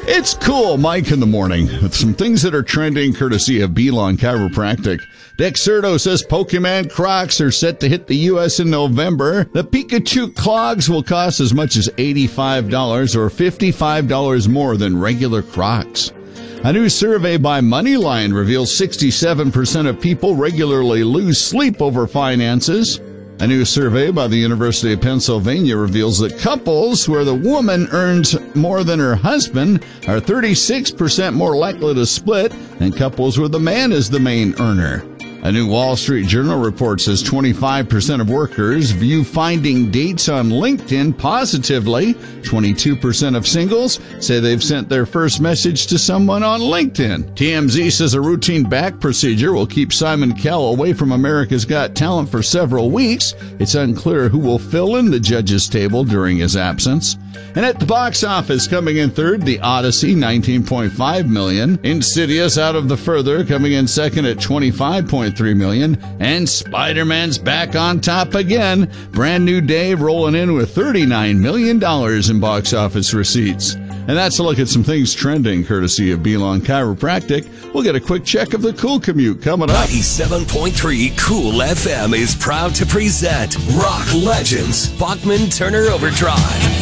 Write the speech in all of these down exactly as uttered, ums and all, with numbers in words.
It's cool, Mike, in the morning with some things that are trending courtesy of Belon Chiropractic. Dexerto says Pokemon Crocs are set to hit the U S in November. The Pikachu clogs will cost as much as eighty-five dollars or fifty-five dollars more than regular Crocs. A new survey by Moneyline reveals sixty-seven percent of people regularly lose sleep over finances. A new survey by the University of Pennsylvania reveals that couples where the woman earns more than her husband are thirty-six percent more likely to split than couples where the man is the main earner. A new Wall Street Journal report says twenty-five percent of workers view finding dates on LinkedIn positively. twenty-two percent of singles say they've sent their first message to someone on LinkedIn. T M Z says a routine back procedure will keep Simon Cowell away from America's Got Talent for several weeks. It's unclear who will fill in the judges' table during his absence. And at the box office, coming in third, The Odyssey, nineteen point five million dollars. Insidious, Out of the Further, coming in second at twenty-five point three million dollars. And Spider-Man's back on top again. Brand New Day rolling in with thirty-nine million dollars in box office receipts. And that's a look at some things trending, courtesy of Belon Chiropractic. We'll get a quick check of the Cool Commute coming up. ninety-seven point three Cool F M is proud to present Rock Legends, Bachman Turner Overdrive.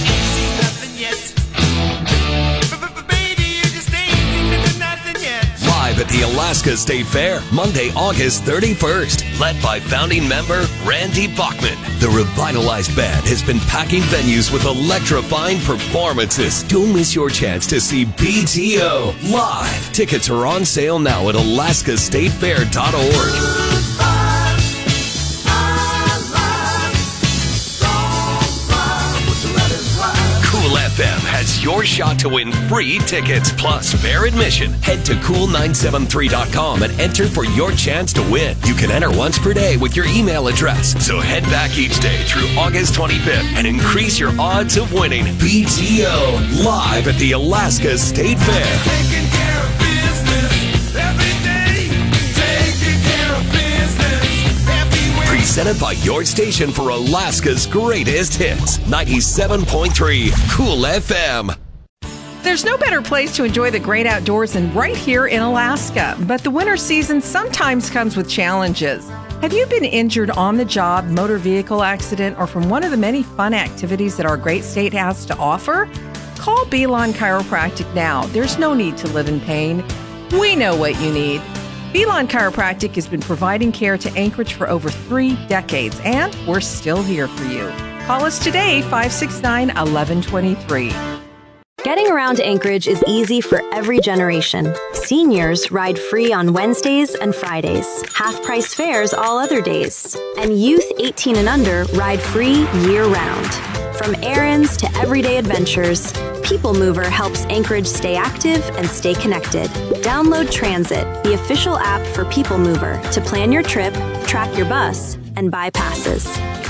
Live at the Alaska State Fair, Monday, August thirty-first. Led by founding member Randy Bachman. The revitalized band has been packing venues with electrifying performances. Don't miss your chance to see B T O live. Tickets are on sale now at alaska state fair dot org. F M has your shot to win free tickets plus fair admission. Head to cool nine seven three dot com and enter for your chance to win. You can enter once per day with your email address. So head back each day through August twenty-fifth and increase your odds of winning. B T O live at the Alaska State Fair. Taking care of business every day. Taking care of business everywhere. Presented by your station for Alaska's greatest hits. ninety-seven point three Cool F M. There's no better place to enjoy the great outdoors than right here in Alaska. But the winter season sometimes comes with challenges. Have you been injured on the job, motor vehicle accident, or from one of the many fun activities that our great state has to offer? Call Belon Chiropractic now. There's no need to live in pain. We know what you need. Belon Chiropractic has been providing care to Anchorage for over three decades, and we're still here for you. Call us today, five six nine, one one two three. Getting around Anchorage is easy for every generation. Seniors ride free on Wednesdays and Fridays, half-price fares all other days. And youth eighteen and under ride free year-round. From errands to everyday adventures, People Mover helps Anchorage stay active and stay connected. Download Transit, the official app for People Mover, to plan your trip, track your bus, and buy passes.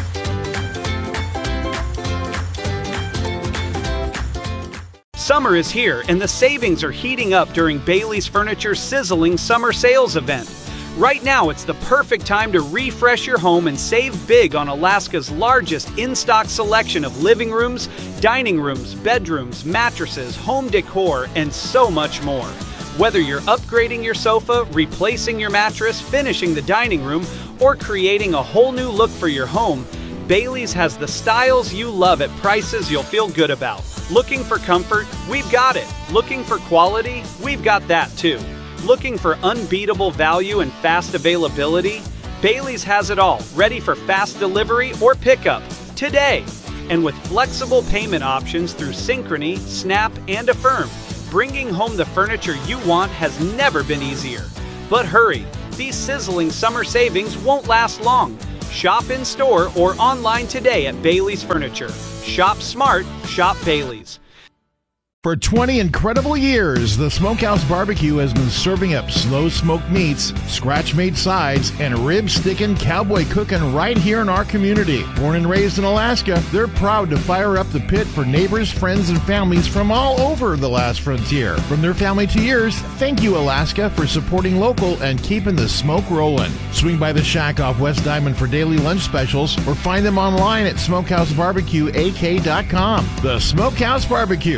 Summer is here, and the savings are heating up during Bailey's Furniture's sizzling summer sales event. Right now, it's the perfect time to refresh your home and save big on Alaska's largest in-stock selection of living rooms, dining rooms, bedrooms, mattresses, home decor, and so much more. Whether you're upgrading your sofa, replacing your mattress, finishing the dining room, or creating a whole new look for your home, Bailey's has the styles you love at prices you'll feel good about. Looking for comfort? We've got it. Looking for quality? We've got that too. Looking for unbeatable value and fast availability? Bailey's has it all, ready for fast delivery or pickup today. And with flexible payment options through Synchrony, Snap, and Affirm, bringing home the furniture you want has never been easier. But hurry, these sizzling summer savings won't last long. Shop in store or online today at Bailey's Furniture. Shop smart, shop Bailey's. For twenty incredible years, the Smokehouse Barbecue has been serving up slow-smoked meats, scratch-made sides, and rib-sticking cowboy cooking right here in our community. Born and raised in Alaska, they're proud to fire up the pit for neighbors, friends, and families from all over the last frontier. From their family to yours, thank you, Alaska, for supporting local and keeping the smoke rolling. Swing by the shack off West Diamond for daily lunch specials, or find them online at smokehouse barbecue a k dot com. The Smokehouse Barbecue, ribs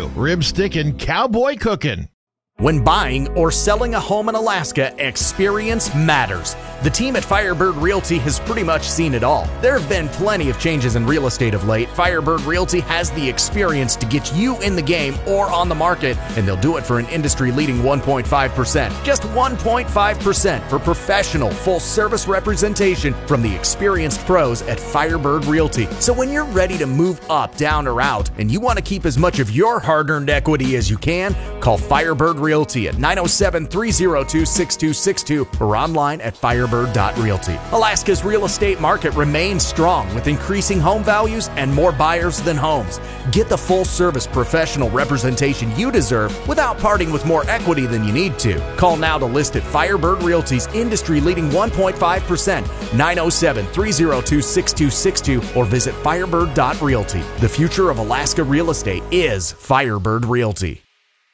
stickin' cowboy cooking. When buying or selling a home in Alaska, experience matters. The team at Firebird Realty has pretty much seen it all. There have been plenty of changes in real estate of late. Firebird Realty has the experience to get you in the game or on the market, and they'll do it for an industry-leading one point five percent. Just one point five percent for professional, full-service representation from the experienced pros at Firebird Realty. So when you're ready to move up, down, or out, and you want to keep as much of your hard-earned equity as you can, call Firebird Realty. Realty at nine oh seven, three oh two, six two six two or online at firebird dot realty. Alaska's real estate market remains strong with increasing home values and more buyers than homes. Get the full-service professional representation you deserve without parting with more equity than you need to. Call now to list at Firebird Realty's industry-leading one point five percent, nine oh seven, three oh two, six two six two or visit firebird dot realty. The future of Alaska real estate is Firebird Realty.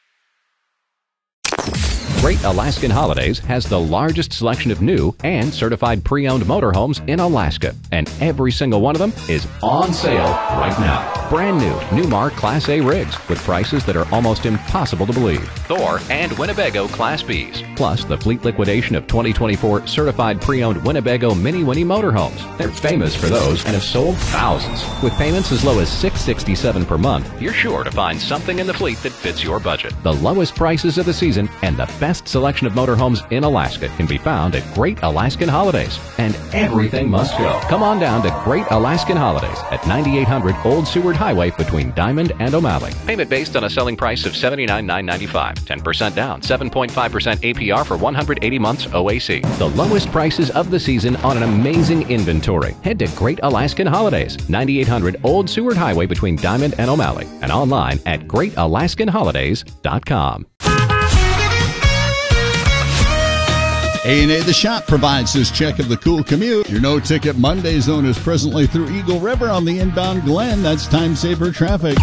Great Alaskan Holidays has the largest selection of new and certified pre-owned motorhomes in Alaska, and every single one of them is on sale right now. Brand new Newmar Class A rigs with prices that are almost impossible to believe. Thor and Winnebago Class Bs, plus the fleet liquidation of twenty twenty-four certified pre-owned Winnebago Mini Winnie motorhomes. They're famous for those and have sold thousands. With payments as low as six hundred sixty-seven dollars per month, you're sure to find something in the fleet that fits your budget. The lowest prices of the season and the best selection of motorhomes in Alaska can be found at Great Alaskan Holidays. And everything must go. Come on down to Great Alaskan Holidays at ninety-eight hundred Old Seward Highway between Diamond and O'Malley. Payment based on a selling price of seventy-nine thousand nine hundred ninety-five dollars. ten percent down, seven point five percent A P R for one hundred eighty months O A C. The lowest prices of the season on an amazing inventory. Head to Great Alaskan Holidays, ninety-eight hundred Old Seward Highway between Diamond and O'Malley, and online at great alaskan holidays dot com. A and A The Shop provides this check of the cool commute. Your no-ticket Monday zone is presently through Eagle River on the inbound Glen. That's time-saver traffic.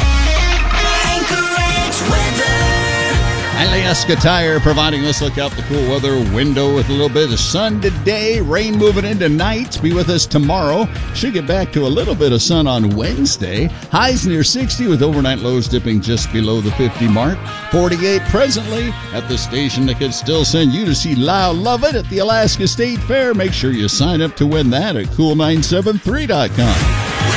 Anchorage weather. Alaska Tire providing us look out the cool weather window with a little bit of sun today, rain moving into night. Be with us tomorrow. Should get back to a little bit of sun on Wednesday. Highs near sixty with overnight lows dipping just below the fifty mark. forty-eight presently at the station that can still send you to see Lyle Lovett at the Alaska State Fair. Make sure you sign up to win that at cool nine seven three dot com.